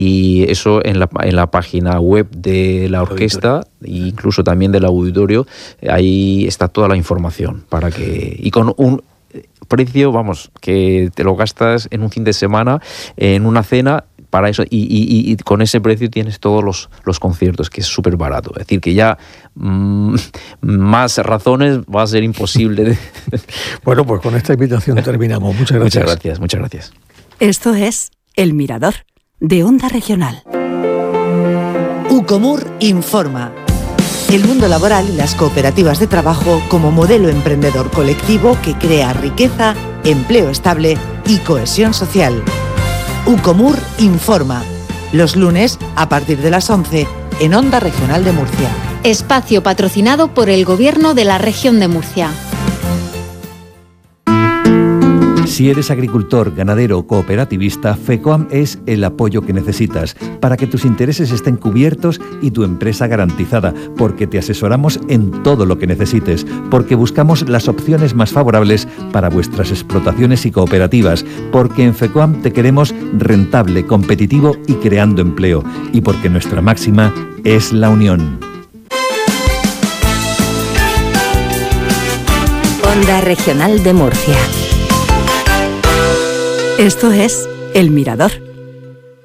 Y eso en la página web de la orquesta, e incluso también del auditorio, ahí está toda la información y con un precio, vamos, que te lo gastas en un fin de semana, en una cena, para eso, y con ese precio tienes todos los conciertos, que es súper barato. Es decir, que ya más razones va a ser imposible. Bueno, pues con esta invitación terminamos. Muchas gracias. Muchas gracias. Esto es El Mirador, de Onda Regional. Ucomur informa. El mundo laboral y las cooperativas de trabajo como modelo emprendedor colectivo que crea riqueza, empleo estable y cohesión social. Ucomur informa. Los lunes a partir de las 11 en Onda Regional de Murcia. Espacio patrocinado por el Gobierno de la Región de Murcia. Si eres agricultor, ganadero o cooperativista, FECOAM es el apoyo que necesitas para que tus intereses estén cubiertos y tu empresa garantizada, porque te asesoramos en todo lo que necesites, porque buscamos las opciones más favorables para vuestras explotaciones y cooperativas, porque en FECOAM te queremos rentable, competitivo y creando empleo, y porque nuestra máxima es la unión. Onda Regional de Murcia. Esto es El Mirador.